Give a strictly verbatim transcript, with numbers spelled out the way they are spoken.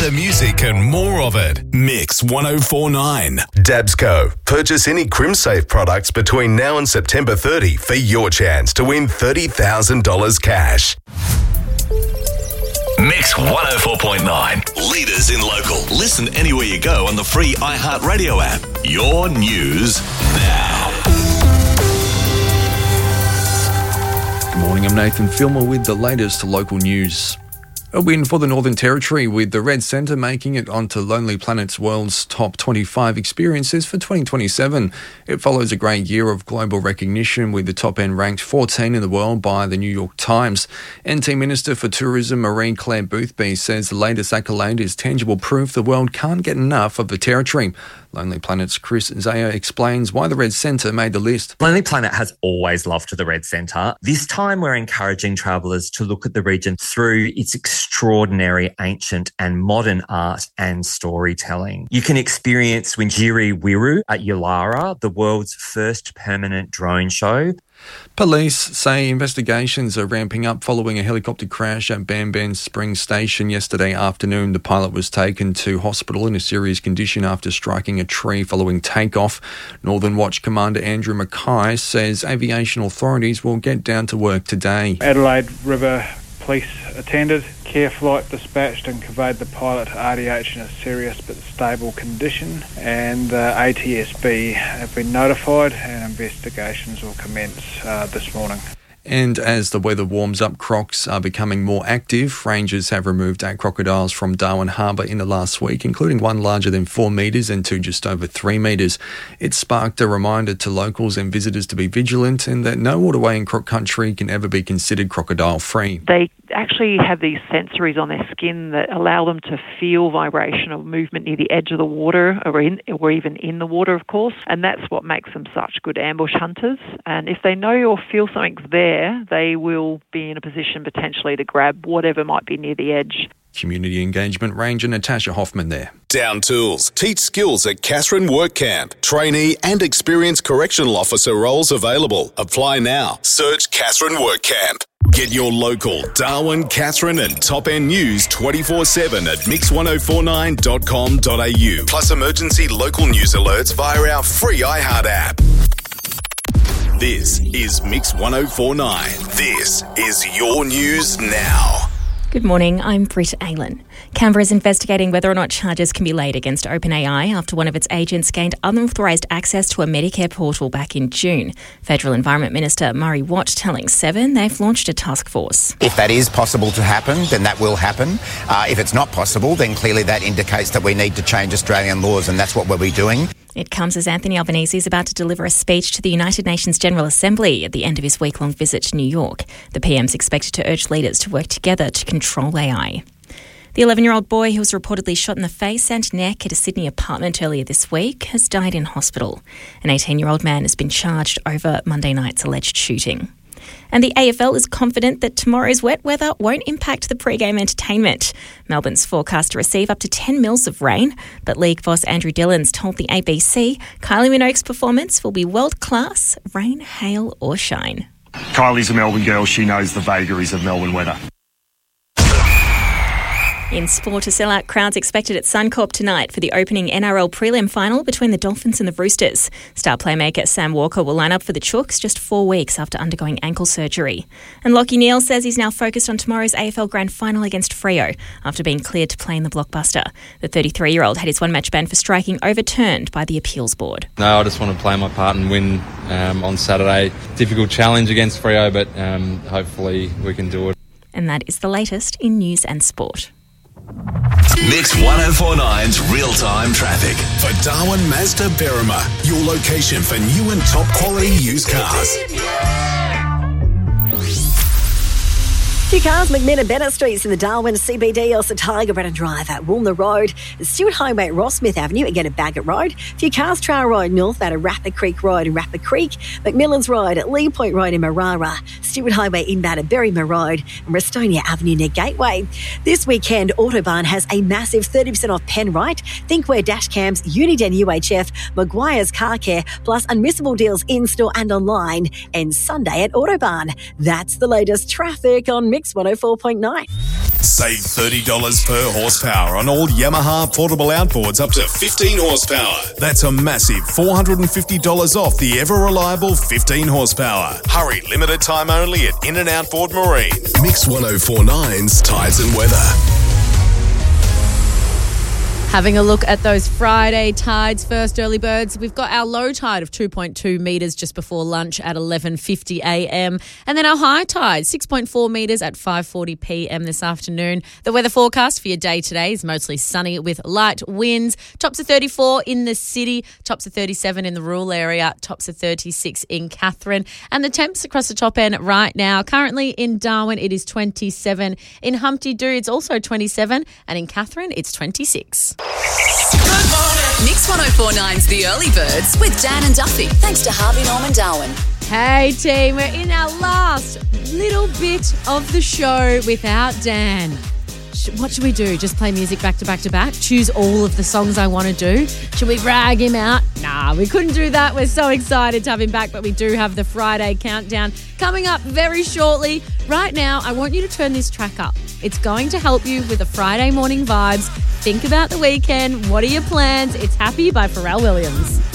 better music and more of it. Mix one oh four point nine. Dabsco. Purchase any CrimSafe products between now and September thirtieth for your chance to win thirty thousand dollars cash. Mix one oh four point nine. Leaders in local. Listen anywhere you go on the free iHeartRadio app. Your news now. Good morning, I'm Nathan Filmer with the latest local news. A win for the Northern Territory, with the Red Centre making it onto Lonely Planet's World's Top twenty-five Experiences for twenty twenty-seven. It follows a great year of global recognition, with the top end ranked fourteen in the world by the New York Times. N T Minister for Tourism Marie-Claire Boothby says the latest accolade is tangible proof the world can't get enough of the Territory. Lonely Planet's Chris Zaya explains why the Red Centre made the list. Lonely Planet has always loved the Red Centre. This time we're encouraging travellers to look at the region through its extraordinary ancient and modern art and storytelling. You can experience Wingiri Wiru at Yulara, the world's first permanent drone show. Police say investigations are ramping up following a helicopter crash at Banban Springs Station yesterday afternoon. The pilot was taken to hospital in a serious condition after striking a tree following takeoff. Northern Watch Commander Andrew Mackay says aviation authorities will get down to work today. Adelaide River Police attended, care flight dispatched and conveyed the pilot to R D H in a serious but stable condition, and the A T S B have been notified and investigations will commence uh, this morning. And as the weather warms up, crocs are becoming more active. Rangers have removed eight crocodiles from Darwin Harbour in the last week, including one larger than four metres and two just over three metres. It sparked a reminder to locals and visitors to be vigilant and that no waterway in Croc Country can ever be considered crocodile-free. They actually have these sensories on their skin that allow them to feel vibration or movement near the edge of the water or, in, or even in the water, of course, and that's what makes them such good ambush hunters. And if they know or feel something's there, they will be in a position potentially to grab whatever might be near the edge. Community Engagement Ranger Natasha Hoffman there. Down Tools. Teach skills at Katherine Work Camp. Trainee and experienced correctional officer roles available. Apply now. Search Katherine Work Camp. Get your local Darwin, Katherine and top end news twenty-four seven at mix one oh four nine dot com dot a u. Plus emergency local news alerts via our free iHeart app. This is Mix one oh four point nine. This is your news now. Good morning, I'm Britt Aylan. Canberra is investigating whether or not charges can be laid against OpenAI after one of its agents gained unauthorised access to a Medicare portal back in June. Federal Environment Minister Murray Watt telling Seven they've launched a task force. If that is possible to happen, then that will happen. Uh, if it's not possible, then clearly that indicates that we need to change Australian laws, and that's what we'll be doing. It comes as Anthony Albanese is about to deliver a speech to the United Nations General Assembly at the end of his week-long visit to New York. The P M's expected to urge leaders to work together to control A I. The eleven-year-old boy who was reportedly shot in the face and neck at a Sydney apartment earlier this week has died in hospital. An eighteen-year-old man has been charged over Monday night's alleged shooting. And the A F L is confident that tomorrow's wet weather won't impact the pre-game entertainment. Melbourne's forecast to receive up to ten mils of rain, but league boss Andrew Dillons told the A B C Kylie Minogue's performance will be world-class, rain, hail or shine. Kylie's a Melbourne girl. She knows the vagaries of Melbourne weather. In sport, a sellout crowd's expected at Suncorp tonight for the opening N R L prelim final between the Dolphins and the Roosters. Star playmaker Sam Walker will line up for the Chooks just four weeks after undergoing ankle surgery. And Lachie Neale says he's now focused on tomorrow's A F L Grand Final against Freo after being cleared to play in the Blockbuster. The thirty-three-year-old had his one-match ban for striking overturned by the appeals board. No, I just want to play my part and win um, on Saturday. Difficult challenge against Freo, but um, hopefully we can do it. And that is the latest in news and sport. Mix one oh four point nine's real-time traffic. For Darwin Mazda Berrima, your location for new and top-quality used cars. Few cars, McMinn Bennett Streets in the Darwin, C B D, also Tiger Brennan Drive at Woolner Road, Stewart Highway at Ross Smith Avenue, again at Bagot Road. Few cars, Trail Road north out of Rapid Creek Road in Rapid Creek, McMillan's Road at Lee Point Road in Marara, Stewart Highway inbound at Berrima Road, and Restonia Avenue near Gateway. This weekend, Autobarn has a massive thirty percent off Penrite, Thinkware dash cams, Uniden U H F, Maguire's Car Care, plus unmissable deals in-store and online, and Sunday at Autobarn. That's the latest traffic on Mix Mix one oh four point nine. Save thirty dollars per horsepower on all Yamaha portable outboards up to fifteen horsepower. That's a massive four hundred fifty dollars off the ever-reliable fifteen horsepower. Hurry, limited time only at In and Outboard Marine. Mix one oh four point nine's Tides and Weather. Having a look at those Friday tides first, early birds. We've got our low tide of two point two metres just before lunch at eleven fifty a m. And then our high tide, six point four metres at five forty p m this afternoon. The weather forecast for your day today is mostly sunny with light winds. Tops of thirty-four in the city, tops of thirty-seven in the rural area, tops of thirty-six in Katherine. And the temps across the top end right now. Currently in Darwin, it is twenty-seven. In Humpty Doo, it's also twenty-seven. And in Katherine, it's twenty-six. Good morning. Mix one oh four point nine's The Early Birds with Dan and Duffy. Thanks to Harvey Norman Darwin. Hey team, we're in our last little bit of the show without Dan. What should we do? Just play music back to back to back? Choose all of the songs I want to do? Should we drag him out? Nah, we couldn't do that. We're so excited to have him back, but we do have the Friday countdown coming up very shortly. Right now, I want you to turn this track up. It's going to help you with the Friday morning vibes. Think about the weekend. What are your plans? It's Happy by Pharrell Williams.